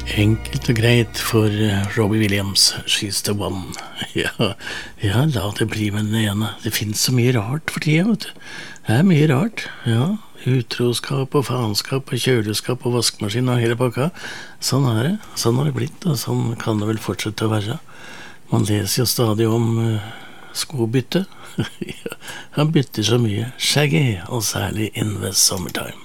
Enkelt og greit for Robbie Williams, She's the One. Ja, la det bli med den ene. Det finnes så mye rart for tida, vet du. Det er mye rart, ja. Utroskap og faenskap og kjøleskap og vaskemaskin og hele pakka. Sånn er det, sånn har det blitt, og sånn kan det vel fortsette å være. Man leser jo stadig om skobytte. Ja, han bytter så mye, Shaggy, og særlig in the summertime.